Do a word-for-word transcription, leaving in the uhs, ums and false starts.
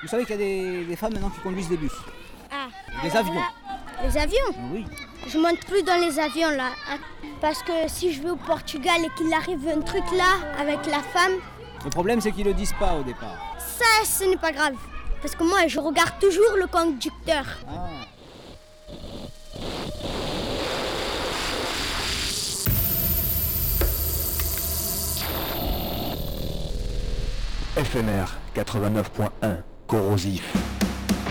Vous savez qu'il y a des, des femmes maintenant qui conduisent des bus. Ah. Des avions. Là, les avions? Oui. Je monte plus dans les avions là. Parce que si je vais au Portugal et qu'il arrive un truc là avec la femme... Le problème c'est qu'ils le disent pas au départ. Ça, ce n'est pas grave. Parce que moi, je regarde toujours le conducteur. Ah. F M R quatre-vingt-neuf point un, corrosif.